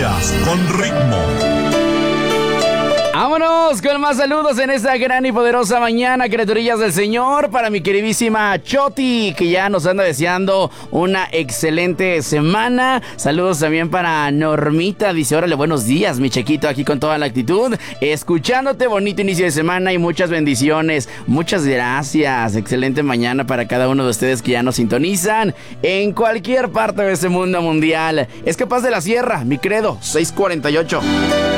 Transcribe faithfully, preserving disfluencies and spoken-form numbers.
Noticias con ritmo. Vámonos con más saludos en esta gran y poderosa mañana, criaturillas del Señor, para mi queridísima Choti, que ya nos anda deseando una excelente semana. Saludos también para Normita, dice, órale, buenos días, mi chiquito, aquí con toda la actitud, escuchándote, bonito inicio de semana y muchas bendiciones. Muchas gracias, excelente mañana para cada uno de ustedes que ya nos sintonizan en cualquier parte de este mundo mundial. Es Capaz de la Sierra, mi credo, seis cuarenta y ocho.